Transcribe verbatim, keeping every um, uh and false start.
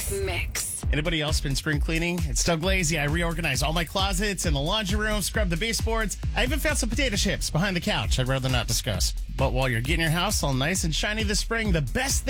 Mix. Anybody else been spring cleaning? It's Doug Lazy. I reorganized all my closets and the laundry room, scrubbed the baseboards. I even found some potato chips behind the couch I'd rather not discuss. But while you're getting your house all nice and shiny this spring, the best thing